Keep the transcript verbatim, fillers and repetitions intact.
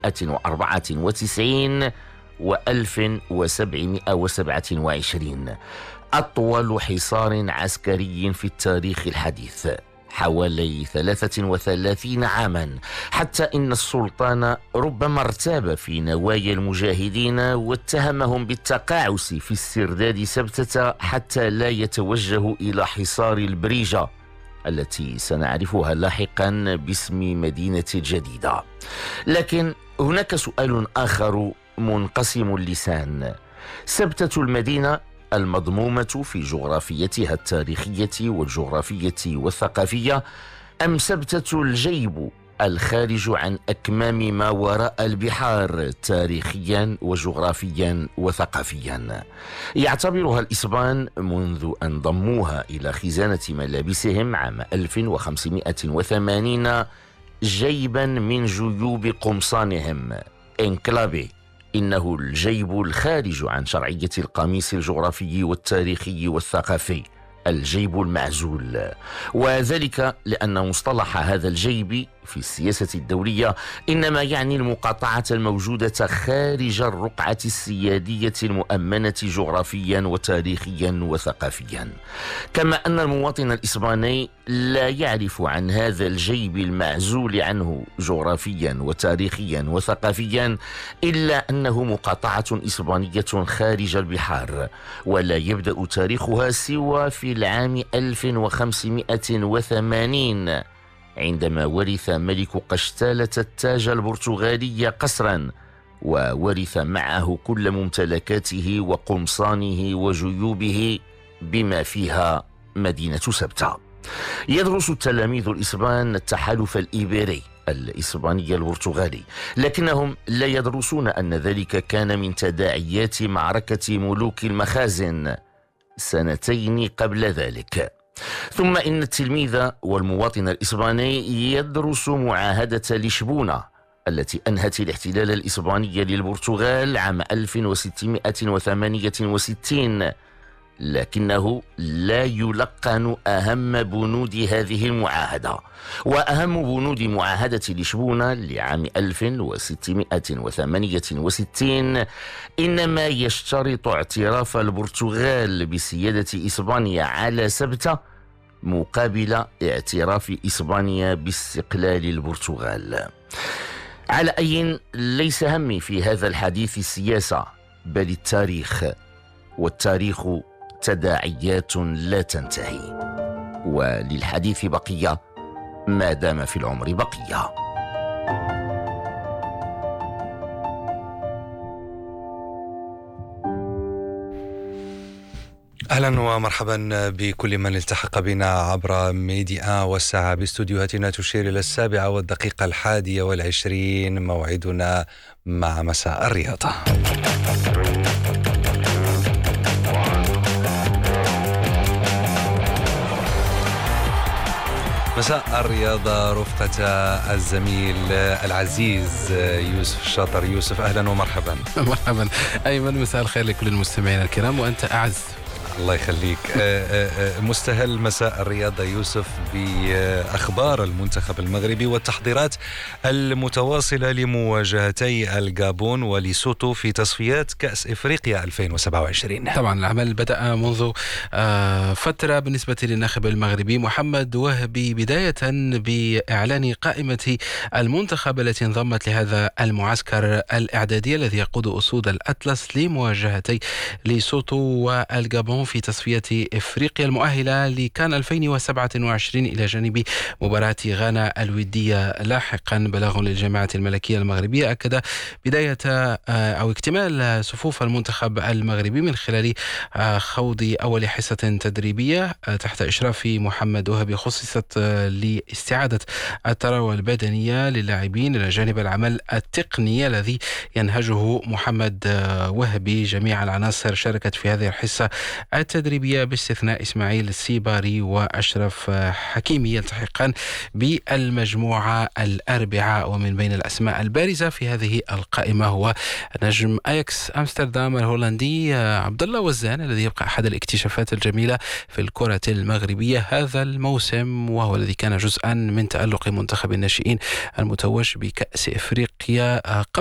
وأربعة وتسعين وألف وسبعمائة وسبعة وعشرين، أطول حصار عسكري في التاريخ الحديث، حوالي ثلاثة وثلاثين عاما، حتى إن السلطان ربما ارتاب في نوايا المجاهدين واتهمهم بالتقاعس في استرداد سبتة حتى لا يتوجهوا إلى حصار البريجة التي سنعرفها لاحقا باسم مدينة جديدة. لكن هناك سؤال آخر منقسم اللسان: سبتة المدينة المضمومة في جغرافيتها التاريخية والجغرافية والثقافية، أم سبتة الجيب الخارج عن أكمام ما وراء البحار تاريخيا وجغرافيا وثقافيا؟ يعتبرها الإسبان منذ أن ضموها إلى خزانة ملابسهم عام ألف وخمسمائة وثمانين جيبا من جيوب قمصانهم، انكلافي. إنه الجيب الخارج عن شرعية القميص الجغرافي والتاريخي والثقافي، الجيب المعزول، وذلك لأن مصطلح هذا الجيب في السياسة الدولية إنما يعني المقاطعة الموجودة خارج الرقعة السيادية المؤمنة جغرافيا وتاريخيا وثقافيا. كما أن المواطن الإسباني لا يعرف عن هذا الجيب المعزول عنه جغرافيا وتاريخيا وثقافيا إلا أنه مقاطعة إسبانية خارج البحار، ولا يبدأ تاريخها سوى في العام ألف وخمسمائة وثمانين عندما ورث ملك قشتالة التاج البرتغالي قصرا، وورث معه كل ممتلكاته وقمصانه وجيوبه بما فيها مدينة سبتة. يدرس التلاميذ الإسبان التحالف الإيبيري الإسباني البرتغالي، لكنهم لا يدرسون أن ذلك كان من تداعيات معركة ملوك المخازن سنتين قبل ذلك. ثم إن التلميذ والمواطن الإسباني يدرس معاهدة لشبونة التي أنهت الاحتلال الإسباني للبرتغال عام ألف وستمائة وثمانية وستين، لكنه لا يلقن أهم بنود هذه المعاهدة. وأهم بنود معاهدة لشبونة لعام ألف وستمائة وثمانية وستين إنما يشترط اعتراف البرتغال بسيادة إسبانيا على سبتة مقابل اعتراف إسبانيا باستقلال البرتغال. على أي، ليس همي في هذا الحديث السياسة بل التاريخ، والتاريخ تداعيات لا تنتهي، وللحديث بقية ما دام في العمر بقية. أهلا ومرحبا بكل من التحق بنا عبر ميديا والساعة باستوديوهاتنا تشير إلى السابعة والدقيقة الحادية والعشرين، موعدنا مع مساء الرياضة. مساء الرياضة رفقة الزميل العزيز يوسف الشاطر. يوسف أهلا ومرحبا. مرحبا أيمن، مساء الخير لكل المستمعين الكرام، وأنت أعز. الله يخليك. مستهل مساء الرياضة يوسف بأخبار المنتخب المغربي والتحضيرات المتواصلة لمواجهتي الغابون وليسوتو في تصفيات كأس إفريقيا ألفين وسبعة وعشرين. طبعا العمل بدأ منذ فترة بالنسبة للناخب المغربي محمد وهبي، بداية بإعلان قائمة المنتخب التي انضمت لهذا المعسكر الإعدادي الذي يقود أسود الأطلس لمواجهتي ليسوتو والغابون في تصفية إفريقيا المؤهلة لكان ألفين وسبعة وعشرين، إلى جانب مباراة غانا الودية لاحقا. بلاغ للجامعة الملكية المغربية أكد بداية أو اكتمال صفوف المنتخب المغربي من خلال خوض أول حصة تدريبية تحت إشراف محمد وهبي خصصت لاستعادة الثروة البدنية للاعبين إلى جانب العمل التقني الذي ينهجه محمد وهبي. جميع العناصر شاركت في هذه الحصة التدريبية باستثناء إسماعيل السيباري وأشرف حكيمي يلتحقان بالمجموعة الأربعاء. ومن بين الأسماء البارزة في هذه القائمة هو نجم أياكس أمستردام الهولندي عبد الله وزان، الذي يبقى أحد الاكتشافات الجميلة في الكرة المغربية هذا الموسم، وهو الذي كان جزءا من تألق منتخب الناشئين المتوج بكأس إفريقيا